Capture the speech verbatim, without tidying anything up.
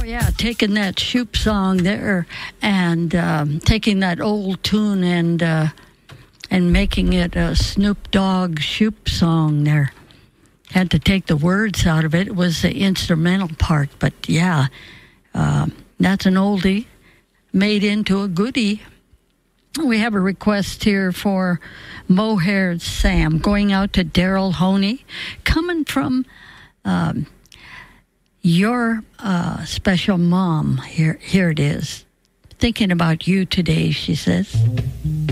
yeah, taking that Shoop song there and um, taking that old tune and uh, and making it a Snoop Dogg Shoop song there. Had to take the words out of it. It was the instrumental part, but yeah, uh, that's an oldie made into a goodie. We have a request here for Mohair Sam, going out to Daryl Honey, coming from um, your uh, special mom. Here, here it is. Thinking about you today, she says.